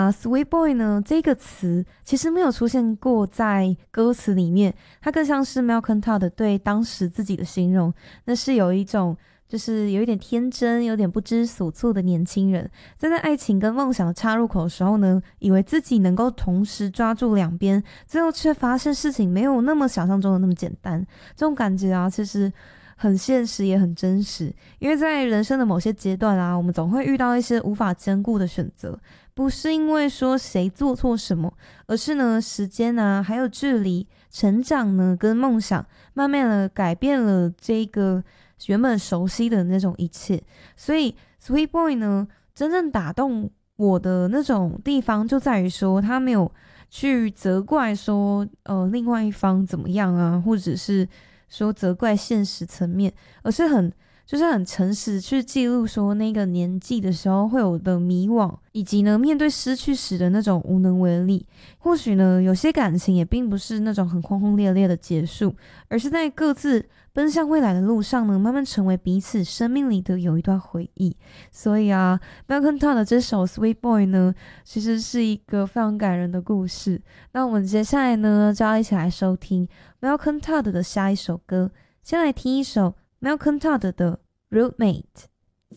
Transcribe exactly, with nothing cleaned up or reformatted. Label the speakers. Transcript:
Speaker 1: 啊 Sweet Boy 呢这个词其实没有出现过在歌词里面，它更像是 Malcolm Todd 对当时自己的形容，那是有一种就是有一点天真有点不知所措的年轻人，在在爱情跟梦想的岔路口的时候呢，以为自己能够同时抓住两边，最后却发现事情没有那么想象中的那么简单。这种感觉啊其实很现实也很真实，因为在人生的某些阶段啊，我们总会遇到一些无法兼顾的选择，不是因为说谁做错什么，而是呢时间啊还有距离，成长呢跟梦想慢慢的改变了这个原本熟悉的那种一切。所以 Sweet Boy 呢真正打动我的那种地方就在于说，他没有去责怪说呃另外一方怎么样啊，或者是说责怪现实层面，而是很就是很诚实去记录说那个年纪的时候会有的迷惘，以及呢面对失去时的那种无能为力。或许呢有些感情也并不是那种很轰轰烈烈的结束，而是在各自奔向未来的路上呢，慢慢成为彼此生命里的有一段回忆。所以啊 Malcolm Todd 的这首 Sweet Boy 呢其实是一个非常感人的故事。那我们接下来呢就要一起来收听 Malcolm Todd 的下一首歌，先来听一首 Malcolm Todd 的 Roommate。